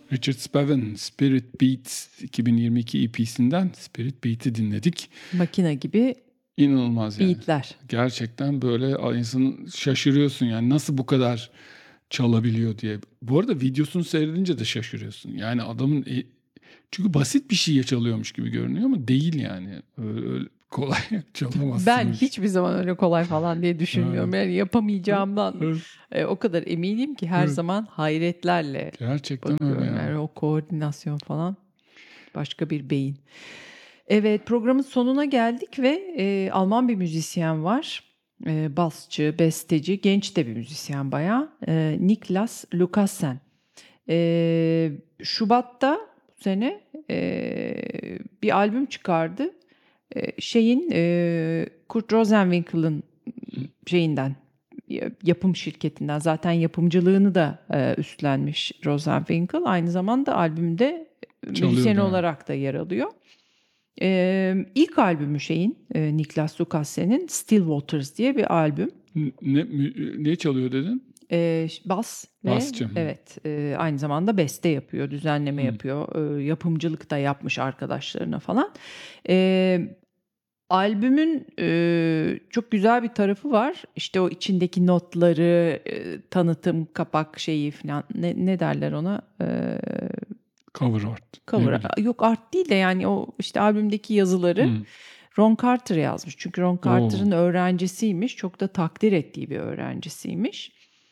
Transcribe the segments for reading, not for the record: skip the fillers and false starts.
Richard Spaven, Spirit Beats 2022 EP'sinden Spirit Beat'i dinledik. Makine gibi İnanılmaz yani. beatler. Gerçekten böyle insanın şaşırıyorsun yani nasıl bu kadar çalabiliyor diye. Bu arada videosunu seyredince de şaşırıyorsun. Yani adamın çünkü basit bir şey çalıyormuş gibi görünüyor ama değil yani. Öyle kolay çalamazsın. Ben hiçbir zaman öyle kolay falan diye düşünmüyorum. Yani yapamayacağımdan o kadar eminim ki her zaman hayretlerle Gerçekten bakıyorum. öyle Yani o koordinasyon falan başka bir beyin. Evet, programın sonuna geldik ve Alman bir müzisyen var. Basçı, besteci, genç de bir müzisyen bayağı. Niklas Lucassen. Şubat'ta bu sene bir albüm çıkardı. Kurt Rosenwinkel'ın şeyinden, yapım şirketinden, zaten yapımcılığını da üstlenmiş Rosenwinkel. Aynı zamanda albümde müzisyen yani. olarak da yer alıyor. İlk albümü Niklas Lukassen'in Still Waters diye bir albüm. Ne çalıyor dedin? Bas ve Basçı. evet, aynı zamanda beste yapıyor, düzenleme yapıyor, yapımcılık da yapmış arkadaşlarına falan. Albümün çok güzel bir tarafı var. İşte o içindeki notları, tanıtım, kapak şeyi falan, ne derler ona? Cover art. Cover. Yok, art değil de yani o işte albümdeki yazıları Ron Carter yazmış. Çünkü Ron Carter'ın öğrencisiymiş. Çok da takdir ettiği bir öğrencisiymiş.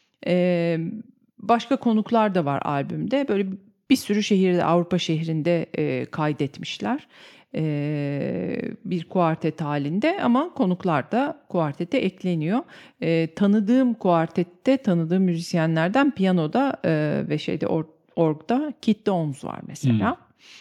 Başka konuklar da var albümde. Böyle bir sürü şehirde, Avrupa şehrinde kaydetmişler. Bir kuartet halinde ama konuklar da kuartete ekleniyor. Tanıdığım müzisyenlerden piyanoda ve orgda Kit Downs var mesela.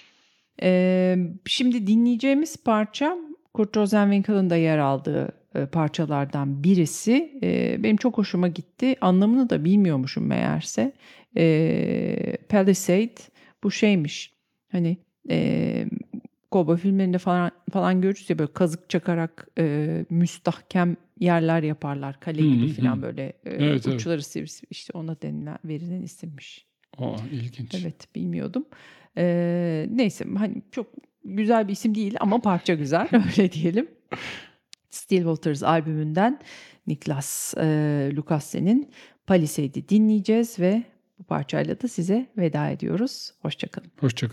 Şimdi dinleyeceğimiz parça Kurt Rosenwinkel'ın da yer aldığı parçalardan birisi. Benim çok hoşuma gitti. Anlamını da bilmiyormuşum meğerse. Palisade bu şeymiş. Hani kovboy filmlerinde falan görürüz ya, böyle kazık çakarak müstahkem yerler yaparlar. Kale gibi falan böyle uçları sivri, işte ona verilen isimmiş. İlginç. Evet, bilmiyordum. Neyse, hani çok güzel bir isim değil ama parça güzel, öyle diyelim. Still Waters albümünden Niklas Lukassen'in Palisade'i dinleyeceğiz ve bu parçayla da size veda ediyoruz. Hoşça kalın. Hoşça kalın.